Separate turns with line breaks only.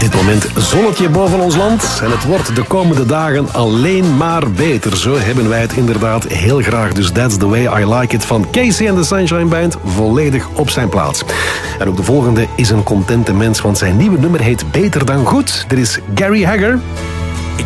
dit moment zonnetje boven ons land. En het wordt de komende dagen alleen maar beter. Zo hebben wij het inderdaad heel graag. Dus That's the Way I Like It van Casey and the Sunshine Band volledig op zijn plaats. En ook de volgende is een contente mens, want zijn nieuwe nummer heet Beter dan Goed. Er is Gary Hagger.